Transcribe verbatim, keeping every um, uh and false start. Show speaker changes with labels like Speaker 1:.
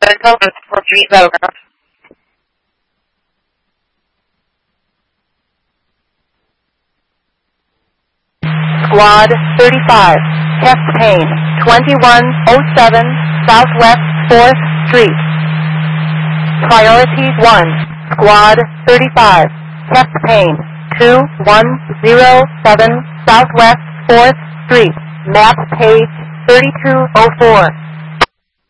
Speaker 1: Central and fourth Street, Battleground.
Speaker 2: Squad thirty-five, chest pain, twenty-one oh seven Southwest fourth Street. Priority one, Squad thirty-five, chest pain, two one oh seven Southwest fourth Street. Map page thirty-two oh four.